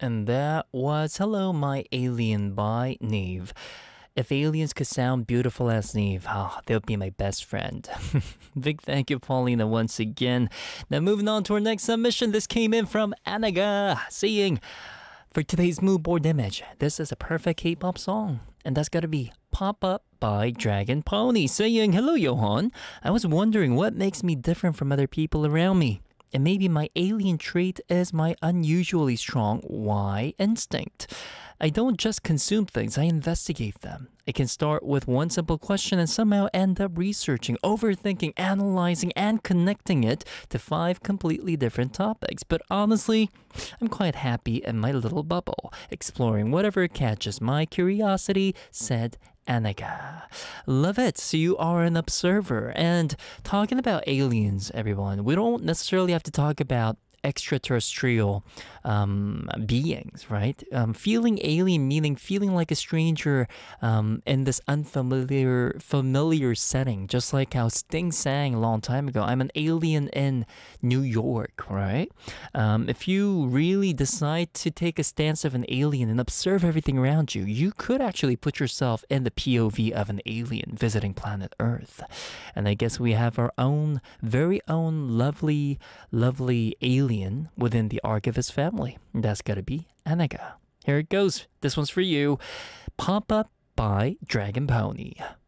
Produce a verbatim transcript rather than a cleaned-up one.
And that was Hello, My Alien by Neve. If aliens could sound beautiful as Neve, oh, they would be my best friend. Big thank you, Paulina, once again. Now, moving on to our next submission. This came in from Anaga, saying, for today's mood board image, this is a perfect K-pop song. And that's gotta be Pop Up by Dragon Pony, saying, hello, Johan. I was wondering what makes me different from other people around me. And maybe my alien trait is my unusually strong Y instinct. I don't just consume things, I investigate them. I can start with one simple question and somehow end up researching, overthinking, analyzing, and connecting it to five completely different topics. But honestly, I'm quite happy in my little bubble, exploring whatever catches my curiosity, said Anaga. Love it. So you are an observer. And talking about aliens, everyone, we don't necessarily have to talk about extraterrestrial um, beings, right? Um, feeling alien meaning feeling like a stranger um, in this unfamiliar familiar setting, just like how Sting sang a long time ago. I'm an alien in New York, right? Um, if you really decide to take a stance of an alien and observe everything around you, you could actually put yourself in the P O V of an alien visiting planet Earth. And I guess we have our own, very own lovely, lovely alien within the Archivist family. That's gotta be Anaga. Here it goes. This one's for you. Pop Up by Dragon Pony.